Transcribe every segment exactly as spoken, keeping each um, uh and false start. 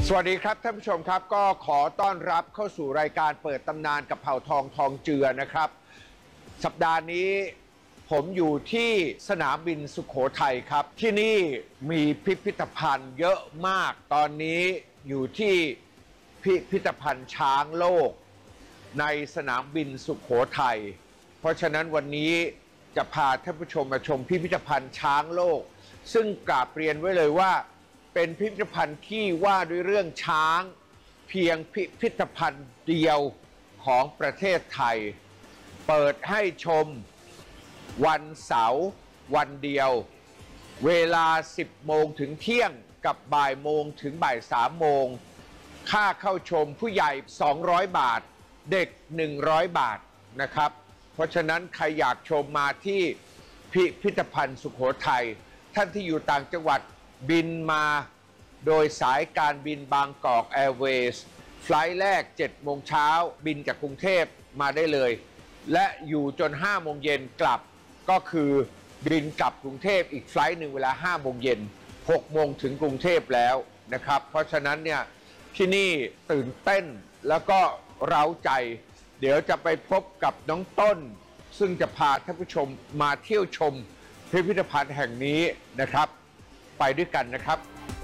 สวัสดีครับท่านผู้ชมครับก็ขอต้อนรับเข้าสู่รายการเปิดตำนานกับเผ่าทองทองเจือนะครับสัปดาห์นี้ผมอยู่ที่สนามบินสุโขทัยครับที่นี่มีพิพิธภัณฑ์เยอะมากตอนนี้อยู่ที่พิพิธภัณฑ์ช้างโลกในสนามบินสุโขทัยเพราะฉะนั้นวันนี้จะพาท่านผู้ชมมาชมพิพิธภัณฑ์ช้างโลกซึ่งกราบเรียนไว้เลยว่าเป็นพิพิธภัณฑ์ที่ว่าด้วยเรื่องช้างเพียงพิพิธภัณฑ์เดียวของประเทศไทยเปิดให้ชมวันเสาร์วันเดียวเวลาสิบโมงถึงเที่ยงกับบ่ายโมงถึงบ่ายสามโมงค่าเข้าชมผู้ใหญ่สองร้อยบาทเด็กหนึ่งร้อยบาทนะครับเพราะฉะนั้นใครอยากชมมาที่พิพิธภัณฑ์สุโขทัยท่านที่อยู่ต่างจังหวัดบินมาโดยสายการบินบางกอกแอร์เวย์ไฟล์แรกเจ็ดโมงเช้าบินจากกรุงเทพมาได้เลยและอยู่จนห้าโมงเย็นกลับก็คือบินกลับกรุงเทพอีกไฟล์หนึ่งเวลาห้าโมงเย็นหกโมงถึงกรุงเทพแล้วนะครับเพราะฉะนั้นเนี่ยที่นี่ตื่นเต้นแล้วก็เร้าใจเดี๋ยวจะไปพบกับน้องต้นซึ่งจะพาท่านผู้ชมมาเที่ยวชมพิพิธภัณฑ์แห่งนี้นะครับไปด้วยกันนะครับ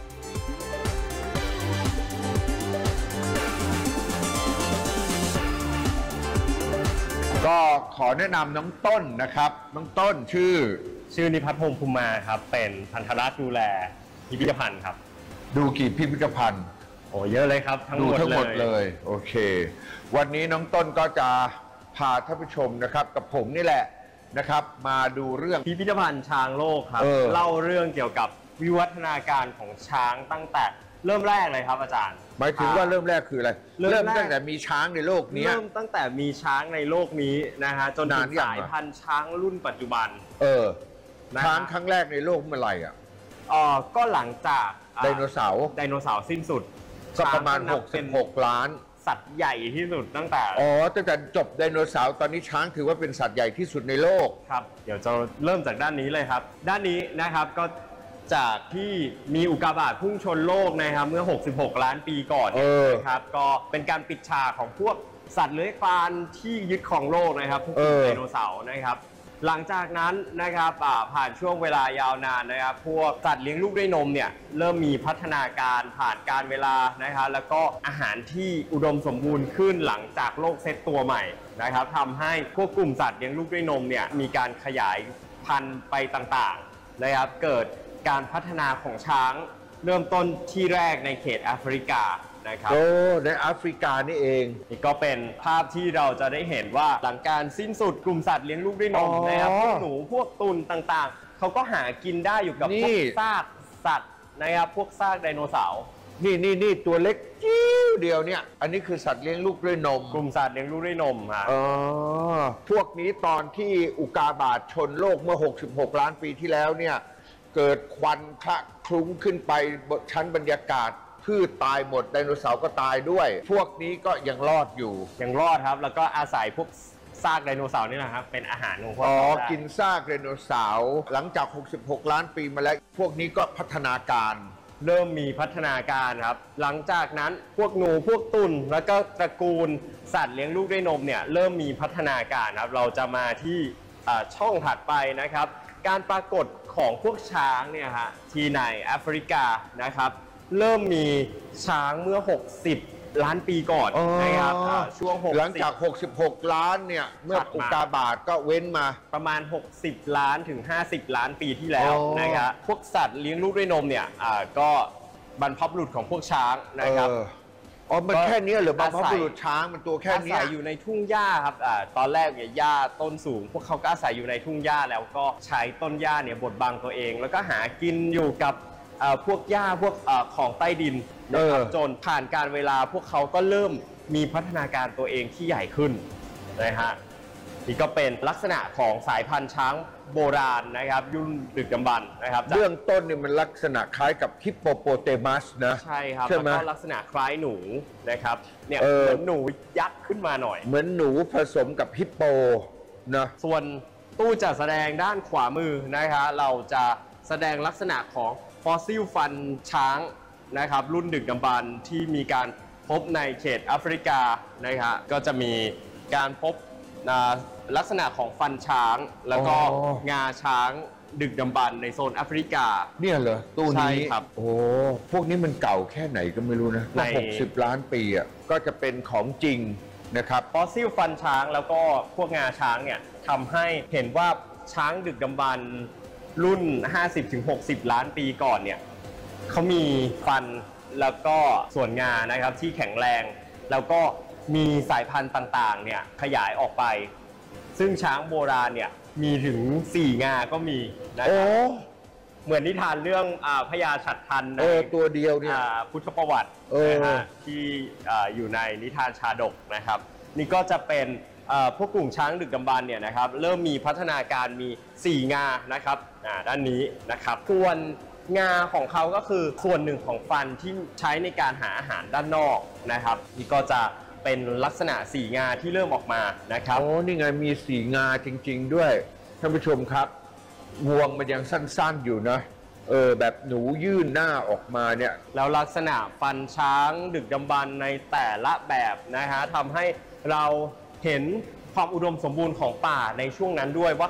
ก็ขอแนะนำน้องต้นนะครับน้องต้นชื่อชื่อนิพัฒน์พงษ์ภูมิมาครับเป็นพันธรักษ์ดูแลพิพิธภัณฑ์ครับดูกี่พิพิธภัณฑ์โอ้เยอะเลยครับทั้งหมดเลยดูทั้งหมดเลยโอเควันนี้น้องต้นก็จะพาท่านผู้ชมนะครับกับผมนี่แหละนะครับมาดูเรื่องพิพิธภัณฑ์ช้างโลกครับเล่าเรื่องเกี่ยวกับวิวัฒนาการของช้างตั้งแต่เริ่มแรกเลยครับอาจารย์หมายถึงว่าเริ่มแรกคืออะไรเริ่มตั้งแต่มีช้างในโลกนี้เริ่มตั้งแต่มีช้างในโลกนี้นะฮะจนถึงสายพันธุ์ช้างรุ่นปัจจุบันเออช้างครั้งแรกในโลกเมื่อไหร่อ่ะอ๋อก็หลังจากไดโนเสาร์ไดโนเสาร์สิ้นสุดก็ประมาณหกสิบหกล้านสัตว์ใหญ่ที่สุดตั้งแต่อ๋อตั้งแต่จบไดโนเสาร์ตอนนี้ช้างถือว่าเป็นสัตว์ใหญ่ที่สุดในโลกครับเดี๋ยวจะเริ่มจากด้านนี้เลยครับด้านนี้นะครับก็จากที่มีอุกกาบาตพุ่งชนโลกนะครับเมื่อหกสิบหกล้านปีก่อนนะครับก็เป็นการปิดฉากของพวกสัตว์เลื้อยคลานที่ยึดครองโลกนะครับพวกไดโนเสาร์นะครับหลังจากนั้นนะครับผ่านช่วงเวลายาวนานนะครับพวกสัตว์เลี้ยงลูกด้วยนมเนี่ยเริ่มมีพัฒนาการผ่านการเวลานะครับแล้วก็อาหารที่อุดมสมบูรณ์ขึ้นหลังจากโลกเซตตัวใหม่นะครับทำให้พวกกลุ่มสัตว์เลี้ยงลูกด้วยนมเนี่ยมีการขยายพันธุ์ไปต่างๆนะครับเกิดการพัฒนาของช้างเริ่มต้นที่แรกในเขตแอฟริกานะครับโอ้ในแอฟริกานี่เองนี่ก็เป็นภาพที่เราจะได้เห็นว่าหลังการสิ้นสุดกลุ่มสัตว์เลี้ยงลูกด้วยนมนะครับพวกหนูพวกตุ่นต่างๆเขาก็หากินได้อยู่กับพวกซากสัตว์นะครับพวกซากไดโนเสาร์นี่นี่นี่ตัวเล็กจิ้วเดียวเนี่ยอันนี้คือสัตว์เลี้ยงลูกด้วยนมกลุ่มสัตว์เลี้ยงลูกด้วยนมครับอ๋อพวกนี้ตอนที่อุกกาบาตชนโลกเมื่อหกสิบหกล้านปีที่แล้วเนี่ยเกิดควันคละคลุ้งขึ้นไปบนชั้นบรรยากาศพืชตายหมดไดโนเสาร์ก็ตายด้วยพวกนี้ก็ยังรอดอยู่ยังรอดครับแล้วก็อาศัยพวกซากไดโนเสาร์นี่นะครับเป็นอาหารของพวกอ๋อกินซากไดโนเสาร์หลังจากหกสิบหกล้านปีมาแล้วพวกนี้ก็พัฒนาการเริ่มมีพัฒนาการครับหลังจากนั้นพวกหนูพวกตุ่นแล้วก็ตระกูลสัตว์เลี้ยงลูกด้วยนมเนี่ยเริ่มมีพัฒนาการครับเราจะมาที่ช่องถัดไปนะครับการปรากฏของพวกช้างเนี่ยฮะที่ในแอฟริกานะครับเริ่มมีช้างเมื่อหกสิบล้านปีก่อนนะครับช่วงหลังจากหกสิบหกล้านเนี่ยเมื่ออุกกาบาตก็เว้นมาประมาณหกสิบล้านถึงห้าสิบล้านปีที่แล้วนะครับพวกสัตว์เลี้ยงลูกด้วยนมเนี่ยก็บรรพบุรุษของพวกช้างนะครับอ๋อมันแค่นี้หรือบรรพบุรุษช้างมันตัวแค่นี้อาศัยอยู่ในทุ่งหญ้าครับตอนแรกเนี่ยหญ้าต้นสูงพวกเขาก็อาศัยอยู่ในทุ่งหญ้าแล้วก็ใช้ต้นหญ้าเนี่ยบดบังตัวเองแล้วก็หากินอยู่กับพวกหญ้าพวกของใต้ดินนะครับจนผ่านการเวลาพวกเขาก็เริ่มมีพัฒนาการตัวเองที่ใหญ่ขึ้นนะฮะนี่ก็เป็นลักษณะของสายพันธุ์ช้างโบราณนะครับยุ่นดึกดำบรรพ์นะครับเรื่องต้นเนี่ยมันลักษณะคล้ายกับฮิปโปโปเตมัสนะใช่ครับแล้วก็ลักษณะคล้ายหนูนะครับเนี่ยเหมือนหนูยักษ์ขึ้นมาหน่อยเหมือนหนูผสมกับฮิปโปนะส่วนตู้จัดแสดงด้านขวามือนะคะเราจะแสดงลักษณะของฟอสซิลฟันช้างนะครับรุ่นดึกดำบรรพ์ที่มีการพบในเขตแอฟริกานะครับก็จะมีการพบอ่าลักษณะของฟันช้าง แล้วก็อ๋องาช้างดึกดำบรรพ์ในโซนแอฟริกาเนี่ยเหรอตู้ใช่นี้ครับโอ้พวกนี้มันเก่าแค่ไหนก็ไม่รู้นะในหกสิบล้านปีอ่ะก็จะเป็นของจริงนะครับฟอสซิลฟันช้างแล้วก็พวกงาช้างเนี่ยทำให้เห็นว่าช้างดึกดำบรรพ์รุ่น ห้าสิบถึงหกสิบ ล้านปีก่อนเนี่ยเขามีฟันแล้วก็ส่วนงานะครับที่แข็งแรง แล้วก็มีสายพันธุ์ต่างๆเนี่ยขยายออกไป ซึ่งช้างโบราณเนี่ยมีถึงสี่งาก็มีนะโอ้ครับเหมือนนิทานเรื่องอาพญาฉัตรพันในเออตัวเดียวเนี่ยอ่าพุทธประวัติเออนะฮะที่อ่าอยู่ในนิทานชาดกนะครับ นี่ก็จะเป็นอ่าพวกกลุ่มช้างดึกดำบรรพ์เนี่ยนะครับเริ่มมีพัฒนาการมีสี่งานะครับอ่าด้านนี้นะครับส่วนงาของเขาก็คือส่วนหนึ่งของฟันที่ใช้ในการหาอาหารด้านนอกนะครับนี่ก็จะเป็นลักษณะสี่งาที่เริ่มออกมานะครับโอ้นี่ไงมีสีงาจริง ๆ ด้วยท่านผู้ชมครับงวงมันยังสั้นๆอยู่นะเออแบบหนูยื่นหน้าออกมาเนี่ยแล้วลักษณะฟันช้างดึกดำบรรพ์ในแต่ละแบบนะฮะทำให้เราเห็นความอุดมสมบูรณ์ของป่าในช่วงนั้นด้วยว่า